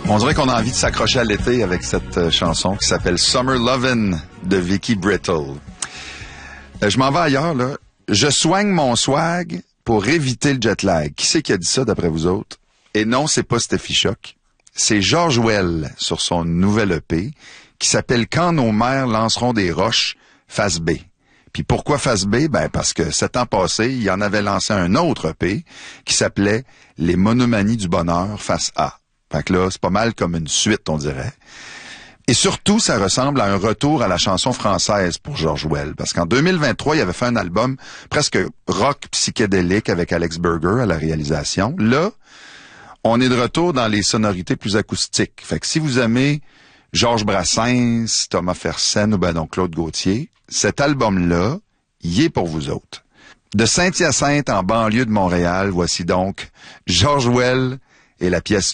On dirait qu'on a envie de s'accrocher à l'été avec cette chanson qui s'appelle Summer Lovin' de Vicky Brittle. Je m'en vais ailleurs, là. Je soigne mon swag pour éviter le jet lag. Qui c'est qui a dit ça d'après vous autres? Et non, c'est pas Steffi Choc. C'est George Well sur son nouvel EP qui s'appelle Quand nos mères lanceront des roches, face B. Puis pourquoi face B? Ben parce que 7 ans passés, il en avait lancé un autre EP qui s'appelait Les monomanies du bonheur, face A. Fait que là, c'est pas mal comme une suite, on dirait. Et surtout, ça ressemble à un retour à la chanson française pour George Well. Parce qu'en 2023, il avait fait un album presque rock psychédélique avec Alex Berger à la réalisation. Là, on est de retour dans les sonorités plus acoustiques. Fait que si vous aimez Georges Brassens, Thomas Fersen ou ben donc Claude Gauthier, cet album-là, il est pour vous autres. De Saint-Hyacinthe en banlieue de Montréal, voici donc George Well et la pièce